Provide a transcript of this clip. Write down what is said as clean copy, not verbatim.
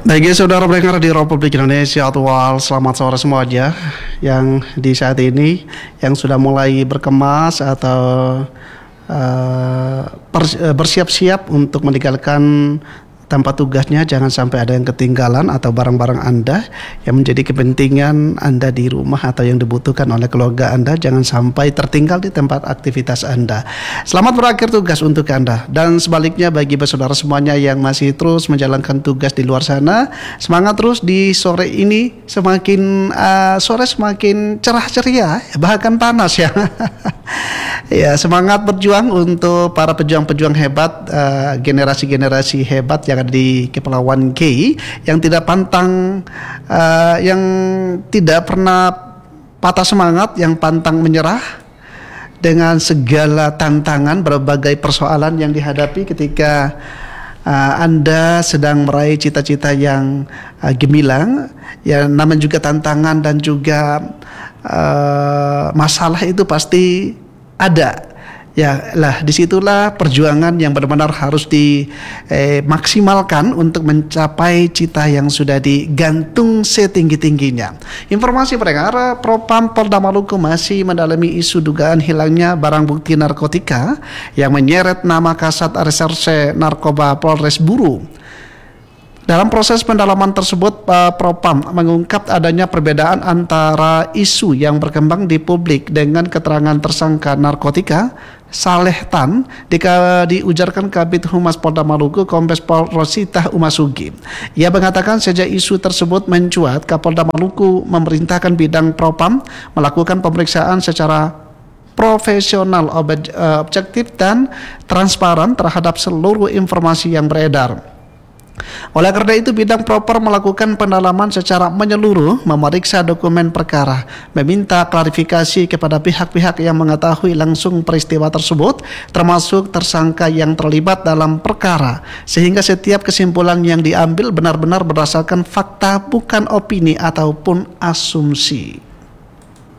Bagi saudara pendengar di Republik Indonesia Tual, selamat sore semua aja yang di saat ini yang sudah mulai berkemas atau bersiap-siap untuk meninggalkan tempat tugasnya. Jangan sampai ada yang ketinggalan atau barang-barang Anda yang menjadi kepentingan Anda di rumah atau yang dibutuhkan oleh keluarga Anda jangan sampai tertinggal di tempat aktivitas Anda. Selamat berakhir tugas untuk Anda, dan sebaliknya bagi saudara semuanya yang masih terus menjalankan tugas di luar sana, semangat terus di sore ini. Semakin sore semakin cerah ceria, bahkan panas ya. Ya, semangat berjuang untuk para pejuang-pejuang hebat, generasi-generasi hebat yang ada di Kepulauan K, yang tidak pantang, yang tidak pernah patah semangat, yang pantang menyerah dengan segala tantangan, berbagai persoalan yang dihadapi ketika Anda sedang meraih cita-cita yang gemilang. Ya, namanya juga tantangan dan juga masalah itu pasti ada. Ya lah, disitulah perjuangan yang benar-benar harus dimaksimalkan untuk mencapai cita yang sudah digantung setinggi-tingginya. Informasi pendengar, Propam Polda Maluku masih mendalami isu dugaan hilangnya barang bukti narkotika yang menyeret nama Kasat Reserse Narkoba Polres Buru. Dalam proses pendalaman tersebut, Propam mengungkap adanya perbedaan antara isu yang berkembang di publik dengan keterangan tersangka narkotika Saleh Tan diujarkan Kabid Humas Polda Maluku Kombes Pol Rositah Umasugi. Ia mengatakan sejak isu tersebut mencuat, Kapolda Maluku memerintahkan bidang Propam melakukan pemeriksaan secara profesional, objektif dan transparan terhadap seluruh informasi yang beredar. Oleh karena itu, bidang proper melakukan pendalaman secara menyeluruh, memeriksa dokumen perkara, meminta klarifikasi kepada pihak-pihak yang mengetahui langsung peristiwa tersebut, termasuk tersangka yang terlibat dalam perkara, sehingga setiap kesimpulan yang diambil benar-benar berdasarkan fakta, bukan opini ataupun asumsi.